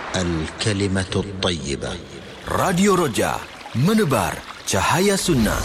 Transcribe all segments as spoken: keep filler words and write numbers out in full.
الكلمة الطيبة. Radio Roja, menebar cahaya sunnah.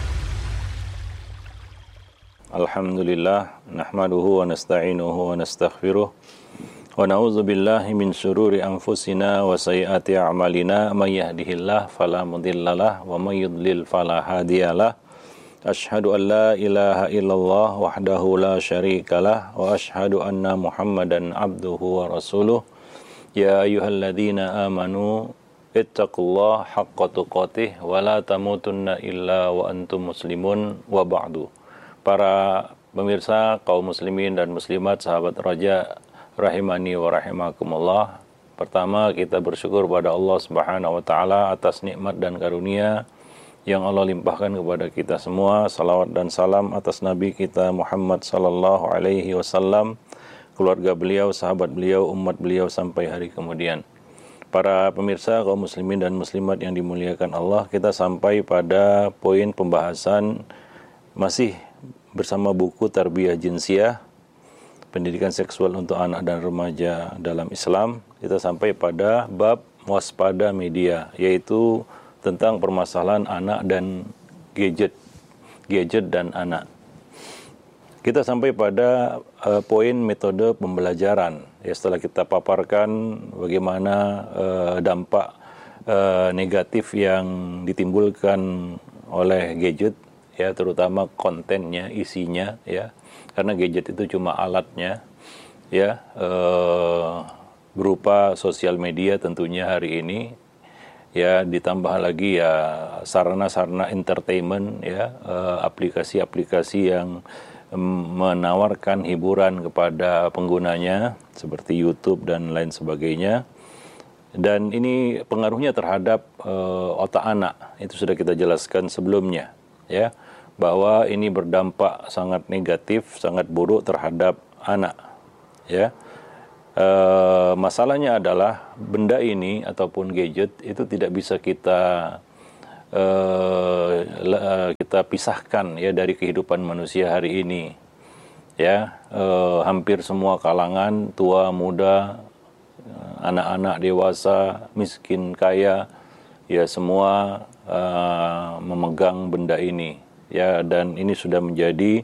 Alhamdulillah, nahmaduhu wa nasta'inuhu wa nastaghfiruh wa na'udzu billahi min syururi anfusina wa sayyiati a'malina, may yahdihillahu fala mudhillalah wa may yudlil fala hadiyalah. Asyhadu an la ilaha illallah wahdahu la syarikalah wa asyhadu anna Muhammadan abduhu wa rasuluh. Ya ayyuhalladzina amanu ittaqullaha haqqa tuqatih wa la tamutunna illa wa antum muslimun wa ba'du. Para pemirsa kaum muslimin dan muslimat, sahabat Raja rahimani wa rahimakumullah. Pertama, kita bersyukur pada Allah Subhanahu wa taala atas nikmat dan karunia yang Allah limpahkan kepada kita semua. Salawat dan salam atas Nabi kita Muhammad sallallahu alaihi wasallam, keluarga beliau, sahabat beliau, umat beliau sampai hari kemudian. Para pemirsa kaum muslimin dan muslimat yang dimuliakan Allah, kita sampai pada poin pembahasan masih bersama buku Tarbiyah Jinsiyah, pendidikan seksual untuk anak dan remaja dalam Islam. Kita sampai pada bab waspada media, yaitu tentang permasalahan anak dan gadget, gadget dan anak. Kita sampai pada uh, poin metode pembelajaran. Ya, setelah kita paparkan bagaimana uh, dampak uh, negatif yang ditimbulkan oleh gadget, ya, terutama kontennya, isinya, ya, karena gadget itu cuma alatnya, ya, uh, berupa sosial media tentunya hari ini, ya, ditambah lagi ya sarana-sarana entertainment, ya, uh, aplikasi-aplikasi yang menawarkan hiburan kepada penggunanya seperti YouTube dan lain sebagainya. Dan ini pengaruhnya terhadap uh, otak anak, itu sudah kita jelaskan sebelumnya, ya, bahwa ini berdampak sangat negatif, sangat buruk terhadap anak, ya. Uh, masalahnya adalah benda ini ataupun gadget itu tidak bisa kita Uh, kita pisahkan, ya, dari kehidupan manusia hari ini, ya. Uh, hampir semua kalangan, tua, muda, anak-anak, dewasa, miskin, kaya, ya, semua uh, memegang benda ini, ya, dan ini sudah menjadi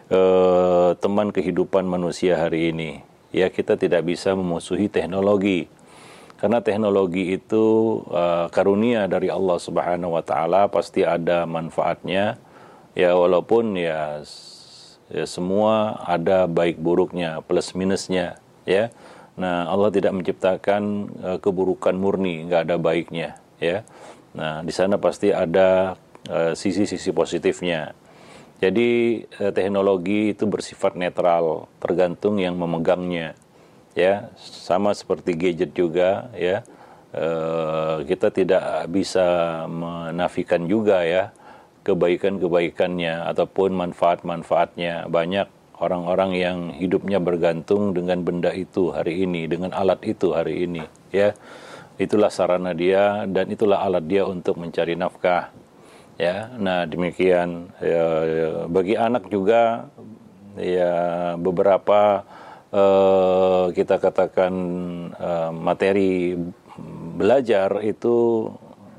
uh, teman kehidupan manusia hari ini, ya. Kita tidak bisa memusuhi teknologi, karena teknologi itu uh, karunia dari Allah Subhanahu wa taala, pasti ada manfaatnya, ya, walaupun ya, ya semua ada baik buruknya, plus minusnya, ya. Nah, Allah tidak menciptakan uh, keburukan murni, nggak ada baiknya, ya. Nah, di sana pasti ada uh, sisi-sisi positifnya. Jadi uh, teknologi itu bersifat netral, tergantung yang memegangnya. Ya, sama seperti gadget juga, ya, e, kita tidak bisa menafikan juga, ya, kebaikan-kebaikannya ataupun manfaat-manfaatnya. Banyak orang-orang yang hidupnya bergantung dengan benda itu hari ini, dengan alat itu hari ini, ya. Itulah sarana dia dan itulah alat dia untuk mencari nafkah, ya. Nah, demikian, ya, bagi anak juga, ya, beberapa Uh, kita katakan uh, materi belajar itu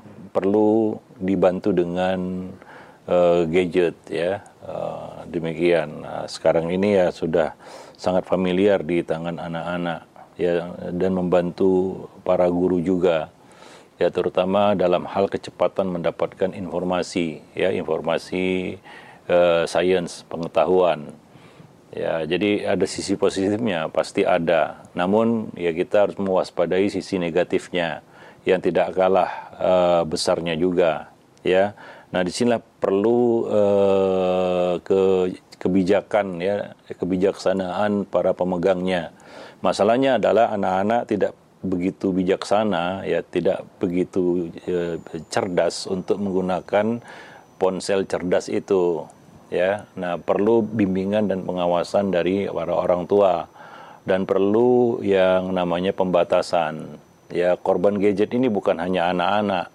perlu dibantu dengan uh, gadget, ya. Uh, demikian. Nah, sekarang ini ya sudah sangat familiar di tangan anak-anak, ya, dan membantu para guru juga, ya, terutama dalam hal kecepatan mendapatkan informasi, ya, informasi uh, sains, pengetahuan. Ya, jadi ada sisi positifnya, pasti ada. Namun ya kita harus mewaspadai sisi negatifnya yang tidak kalah uh, besarnya juga, ya. Nah, di sinilah perlu uh, ke kebijakan, ya, kebijaksanaan para pemegangnya. Masalahnya adalah anak-anak tidak begitu bijaksana, ya, tidak begitu uh, cerdas untuk menggunakan ponsel cerdas itu. Ya, nah, perlu bimbingan dan pengawasan dari para orang tua dan perlu yang namanya pembatasan. Ya, korban gadget ini bukan hanya anak-anak.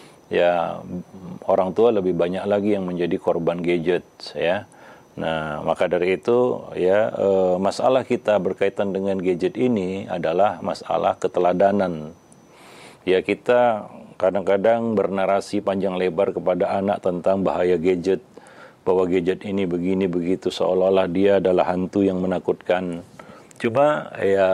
Ya, orang tua lebih banyak lagi yang menjadi korban gadget, ya. Nah, maka dari itu, ya, e, masalah kita berkaitan dengan gadget ini adalah masalah keteladanan, Ya, kita kadang-kadang bernarasi panjang lebar kepada anak tentang bahaya gadget, bahwa gadget ini begini begitu, seolah-olah dia adalah hantu yang menakutkan. Cuma ya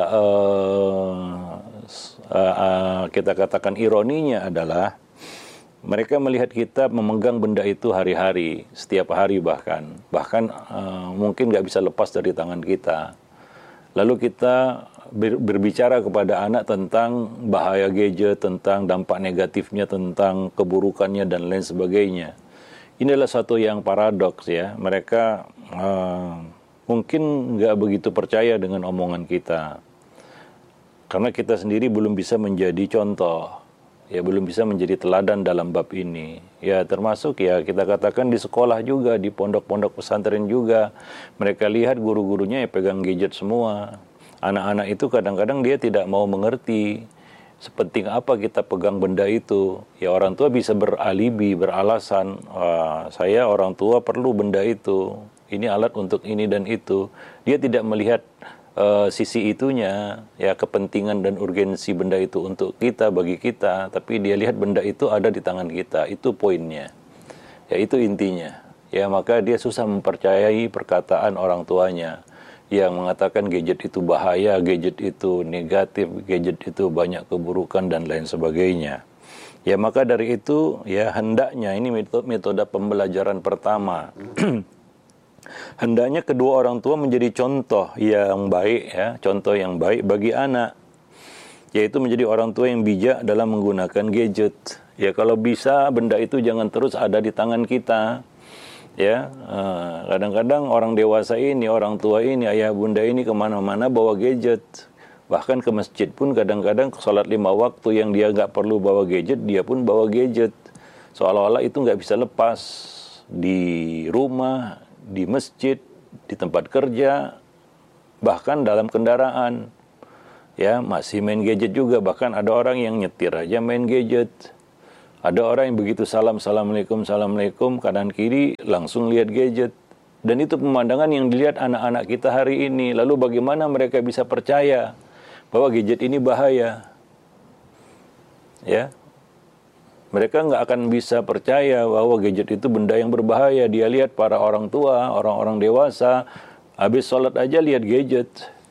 uh, uh, uh, kita katakan ironinya adalah mereka melihat kita memegang benda itu hari-hari, setiap hari bahkan, bahkan uh, mungkin nggak bisa lepas dari tangan kita. Lalu kita ber, berbicara kepada anak tentang bahaya gadget, tentang dampak negatifnya, tentang keburukannya dan lain sebagainya. Inilah satu yang paradoks ya. Mereka uh, mungkin nggak begitu percaya dengan omongan kita. Karena kita sendiri belum bisa menjadi contoh. Ya, belum bisa menjadi teladan dalam bab ini. Ya, termasuk ya kita katakan di sekolah juga, di pondok-pondok pesantren juga. Mereka lihat guru-gurunya ya pegang gadget semua. Anak-anak itu kadang-kadang dia tidak mau mengerti sepenting apa kita pegang benda itu. Ya, orang tua bisa beralibi, beralasan, wah, saya orang tua perlu benda itu. Ini alat untuk ini dan itu. Dia tidak melihat uh, sisi itunya, ya kepentingan dan urgensi benda itu untuk kita, bagi kita. Tapi dia lihat benda itu ada di tangan kita. Itu poinnya. Ya, itu intinya. Ya, maka dia susah mempercayai perkataan orang tuanya yang mengatakan gadget itu bahaya, gadget itu negatif, gadget itu banyak keburukan dan lain sebagainya. Ya, maka dari itu ya hendaknya ini metode, metode pembelajaran pertama. Hendaknya kedua orang tua menjadi contoh yang baik ya, contoh yang baik bagi anak. Yaitu menjadi orang tua yang bijak dalam menggunakan gadget. Ya, kalau bisa benda itu jangan terus ada di tangan kita. Ya, uh, kadang-kadang orang dewasa ini, orang tua ini, ayah bunda ini kemana-mana bawa gadget. Bahkan ke masjid pun kadang-kadang sholat lima waktu yang dia nggak perlu bawa gadget, dia pun bawa gadget. Seolah-olah itu nggak bisa lepas di rumah, di masjid, di tempat kerja, bahkan dalam kendaraan. Ya, masih main gadget juga. Bahkan ada orang yang nyetir aja main gadget. Ada orang yang begitu salam, assalamualaikum, assalamualaikum, kanan kiri langsung lihat gadget. Dan itu pemandangan yang dilihat anak-anak kita hari ini. Lalu bagaimana mereka bisa percaya bahwa gadget ini bahaya? Ya, mereka nggak akan bisa percaya bahwa gadget itu benda yang berbahaya. Dia lihat para orang tua, orang-orang dewasa, habis sholat aja lihat gadget.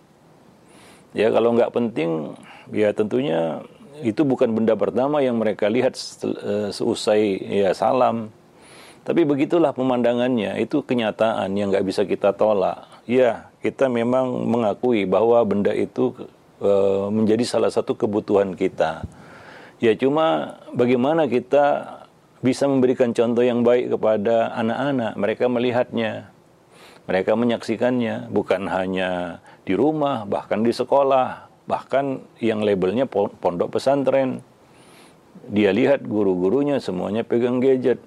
Ya, kalau nggak penting, ya tentunya itu bukan benda pertama yang mereka lihat seusai ya salam. Tapi begitulah pemandangannya, itu kenyataan yang nggak bisa kita tolak. Ya, kita memang mengakui bahwa benda itu e, menjadi salah satu kebutuhan kita. Ya, cuma bagaimana kita bisa memberikan contoh yang baik kepada anak-anak. Mereka melihatnya, mereka menyaksikannya, bukan hanya di rumah, bahkan di sekolah. Bahkan yang labelnya pondok pesantren, dia lihat guru-gurunya semuanya pegang gadget,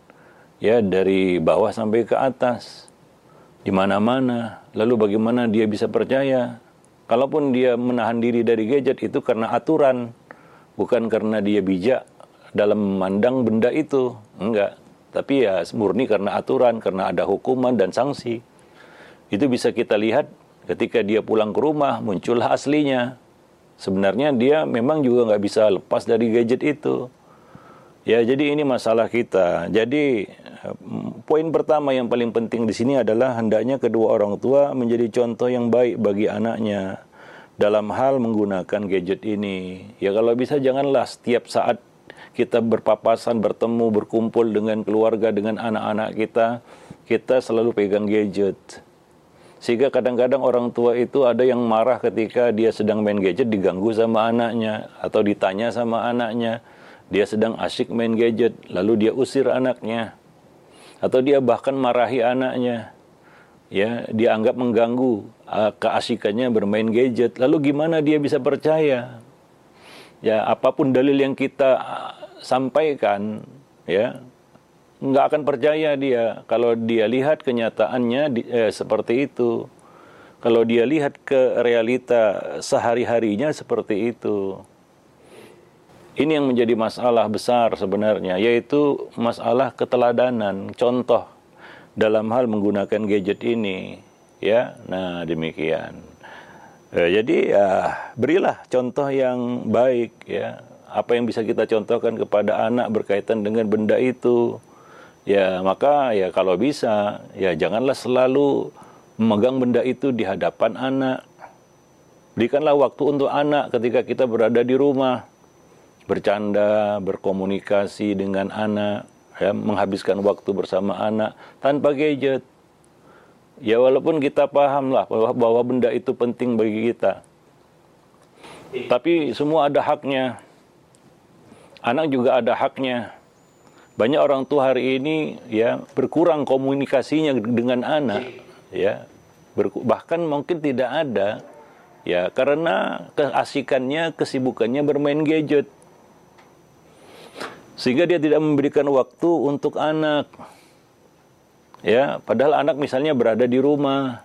ya dari bawah sampai ke atas, di mana-mana. Lalu bagaimana dia bisa percaya? Kalaupun dia menahan diri dari gadget itu karena aturan, bukan karena dia bijak dalam memandang benda itu, enggak. Tapi ya murni karena aturan, karena ada hukuman dan sanksi. Itu bisa kita lihat. Ketika dia pulang ke rumah, muncullah aslinya. Sebenarnya dia memang juga nggak bisa lepas dari gadget itu. Ya, jadi ini masalah kita. Jadi poin pertama yang paling penting di sini adalah hendaknya kedua orang tua menjadi contoh yang baik bagi anaknya dalam hal menggunakan gadget ini. Ya, kalau bisa janganlah setiap saat kita berpapasan, bertemu, berkumpul dengan keluarga, dengan anak-anak kita, kita selalu pegang gadget. Sehingga kadang-kadang orang tua itu ada yang marah ketika dia sedang main gadget diganggu sama anaknya atau ditanya sama anaknya. Dia sedang asyik main gadget, lalu dia usir anaknya. Atau dia bahkan marahi anaknya. Ya, dia anggap mengganggu uh, keasikannya bermain gadget. Lalu gimana dia bisa percaya? Ya, apapun dalil yang kita uh, sampaikan, ya, nggak akan percaya dia kalau dia lihat kenyataannya di, eh, seperti itu. Kalau dia lihat ke realita sehari-harinya seperti itu. Ini yang menjadi masalah besar sebenarnya, yaitu masalah keteladanan, contoh dalam hal menggunakan gadget ini. Ya, nah demikian. Eh, jadi ya berilah contoh yang baik ya. apa yang bisa kita contohkan kepada anak berkaitan dengan benda itu. Ya, maka ya kalau bisa, ya janganlah selalu memegang benda itu di hadapan anak. Berikanlah waktu untuk anak ketika kita berada di rumah. Bercanda, berkomunikasi dengan anak, ya, menghabiskan waktu bersama anak tanpa gadget. Ya walaupun kita pahamlah bahwa, bahwa benda itu penting bagi kita. Tapi semua ada haknya. Anak juga ada haknya. Banyak orang tua hari ini ya berkurang komunikasinya dengan anak, ya. Berku, bahkan mungkin tidak ada, ya, karena keasikannya, kesibukannya bermain gadget. Sehingga dia tidak memberikan waktu untuk anak. Ya, padahal anak misalnya berada di rumah,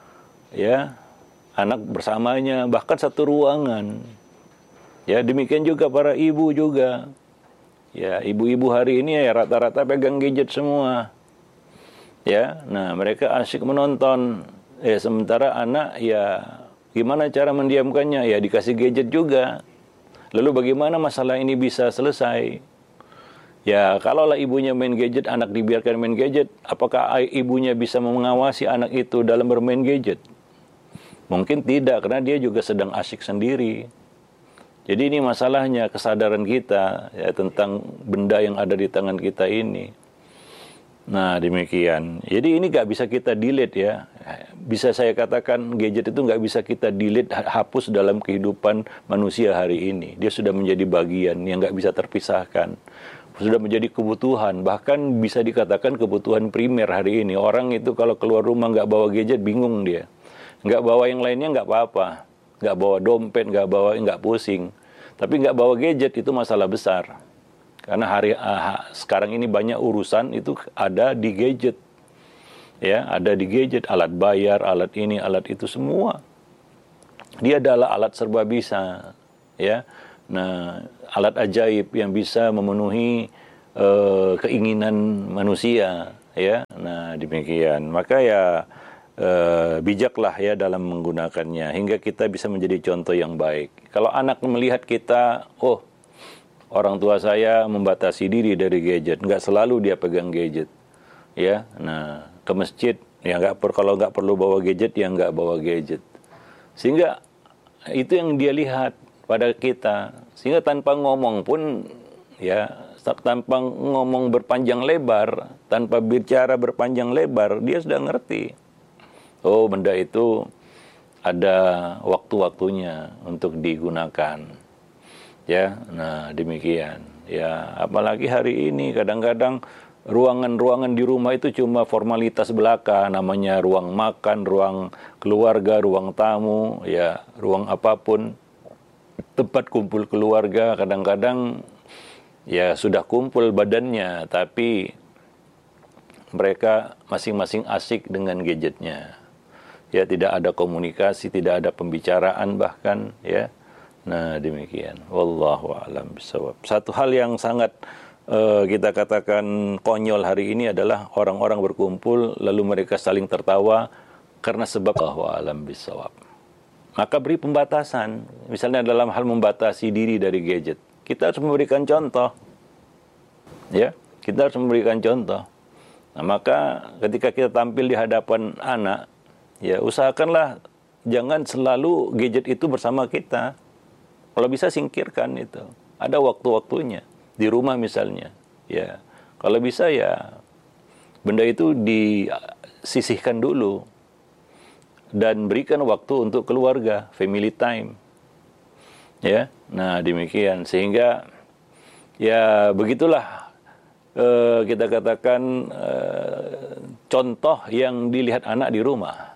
ya, anak bersamanya, bahkan satu ruangan. Ya, demikian juga para ibu juga. Ya, ibu-ibu hari ini ya rata-rata pegang gadget semua. Ya, nah mereka asyik menonton. Ya, sementara anak ya gimana cara mendiamkannya? Ya dikasih gadget juga. Lalu bagaimana masalah ini bisa selesai? Ya, kalaulah ibunya main gadget, anak dibiarkan main gadget, apakah ibunya bisa mengawasi anak itu dalam bermain gadget? Mungkin tidak, karena dia juga sedang asyik sendiri. Jadi ini masalahnya, kesadaran kita ya, tentang benda yang ada di tangan kita ini. Nah, demikian. Jadi ini nggak bisa kita delete ya. Bisa saya katakan gadget itu nggak bisa kita delete, hapus dalam kehidupan manusia hari ini. Dia sudah menjadi bagian yang nggak bisa terpisahkan. Sudah menjadi kebutuhan, bahkan bisa dikatakan kebutuhan primer hari ini. Orang itu kalau keluar rumah nggak bawa gadget, bingung dia. Nggak bawa yang lainnya nggak apa-apa. Nggak bawa dompet, nggak bawa, nggak pusing. Tapi nggak bawa gadget itu masalah besar. Karena hari ah, sekarang ini banyak urusan itu ada di gadget. Ya, ada di gadget, alat bayar, alat ini, alat itu semua. Dia adalah alat serba bisa, ya. Nah, alat ajaib yang bisa memenuhi uh, keinginan manusia, ya. Nah, demikian. Maka ya uh, bijaklah ya dalam menggunakannya hingga kita bisa menjadi contoh yang baik. Kalau anak melihat kita, oh, orang tua saya membatasi diri dari gadget, nggak selalu dia pegang gadget, ya. Nah, ke masjid ya nggak per, kalau nggak perlu bawa gadget ya nggak bawa gadget. Sehingga itu yang dia lihat pada kita, sehingga tanpa ngomong pun ya, tanpa ngomong berpanjang lebar, tanpa bicara berpanjang lebar, dia sudah ngerti. Oh, benda itu ada waktu-waktunya untuk digunakan. Ya, nah demikian. Ya, apalagi hari ini kadang-kadang ruangan-ruangan di rumah itu cuma formalitas belaka, namanya ruang makan, ruang keluarga, ruang tamu, ya, ruang apapun. Tempat kumpul keluarga, kadang-kadang ya sudah kumpul badannya, tapi mereka masing-masing asik dengan gadgetnya. Ya, tidak ada komunikasi, tidak ada pembicaraan bahkan, ya. Nah, demikian. Wallahu a'lam bishawab. Satu hal yang sangat uh, kita katakan konyol hari ini adalah orang-orang berkumpul lalu mereka saling tertawa karena sebab Wallahu a'lam bishawab. Maka beri pembatasan. Misalnya dalam hal membatasi diri dari gadget. Kita harus memberikan contoh. Ya, kita harus memberikan contoh. Nah, maka ketika kita tampil di hadapan anak, ya usahakanlah jangan selalu gadget itu bersama kita. Kalau bisa singkirkan itu. Ada waktu-waktunya. Di rumah misalnya. Ya, kalau bisa ya benda itu disisihkan dulu. Dan berikan waktu untuk keluarga, family time. Ya, nah demikian. Sehingga ya begitulah eh, kita katakan eh, contoh yang dilihat anak di rumah.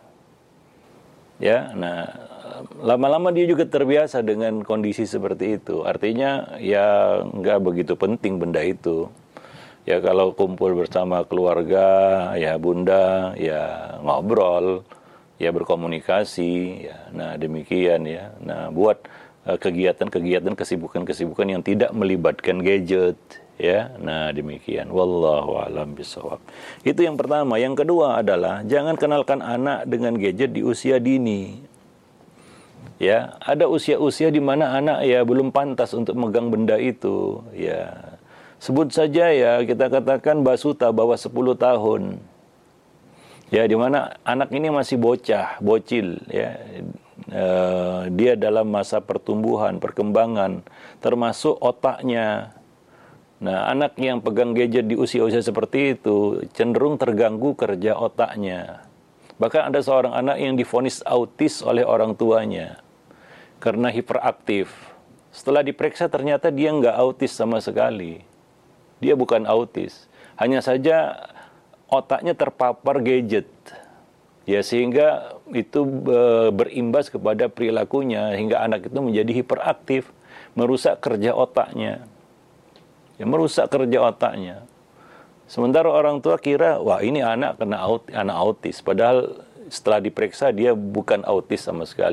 Ya, nah lama-lama dia juga terbiasa dengan kondisi seperti itu. Artinya ya nggak begitu penting benda itu. Ya kalau kumpul bersama keluarga, ya bunda, ya ngobrol, ya berkomunikasi, ya. Nah demikian ya. Nah buat uh, kegiatan-kegiatan, kesibukan-kesibukan yang tidak melibatkan gadget, ya. Nah demikian. Wallahu a'lam bishawab. Itu yang pertama. Yang kedua adalah jangan kenalkan anak dengan gadget di usia dini. Ya, ada usia-usia di mana anak ya belum pantas untuk megang benda itu. Ya, sebut saja ya kita katakan Basuta bawah sepuluh tahun. Ya, di mana anak ini masih bocah, bocil. Ya, uh, dia dalam masa pertumbuhan, perkembangan, termasuk otaknya. Nah, anak yang pegang gadget di usia-usia seperti itu cenderung terganggu kerja otaknya. Bahkan ada seorang anak yang divonis autis oleh orang tuanya karena hiperaktif. Setelah diperiksa ternyata dia nggak autis sama sekali. Dia bukan autis. Hanya saja otaknya terpapar gadget. Ya, sehingga itu e, berimbas kepada perilakunya hingga anak itu menjadi hiperaktif, merusak kerja otaknya. Ya, merusak kerja otaknya. Sementara orang tua kira, wah ini anak kena aut, anak autis. Padahal setelah diperiksa dia bukan autis sama sekali.